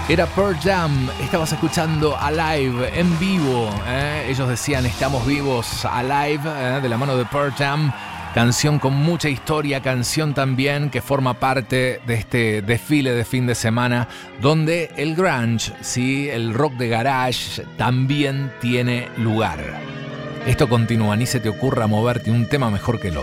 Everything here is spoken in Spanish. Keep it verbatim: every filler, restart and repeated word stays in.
Era Pearl Jam, estabas escuchando Alive en vivo, ¿eh? Ellos decían estamos vivos, Alive, ¿eh? De la mano de Pearl Jam, canción con mucha historia, canción también que forma parte de este desfile de fin de semana donde el grunge, ¿sí? El rock de garage también tiene lugar. Esto continúa, ni se te ocurra moverte un tema mejor que el otro.